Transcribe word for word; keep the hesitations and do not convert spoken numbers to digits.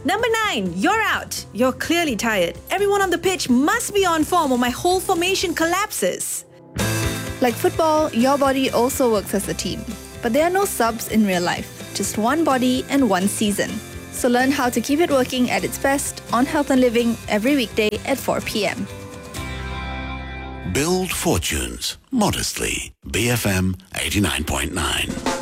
Number nine, you're out. You're clearly tired. Everyone on the pitch must be on form or my whole formation collapses. Like football, your body also works as a team. But there are no subs in real life. Just one body and one season. So learn how to keep it working at its best on Health and Living every weekday at four p.m. Build fortunes modestly. B F M eighty-nine point nine.